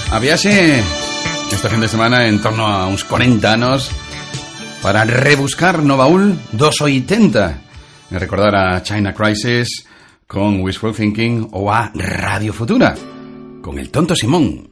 Habíase este fin de semana en torno a uns 40 anos para rebuscar no baúl dos 80 e recordar a China Crisis con Wishful Thinking ou a Radio Futura con el Tonto Simón.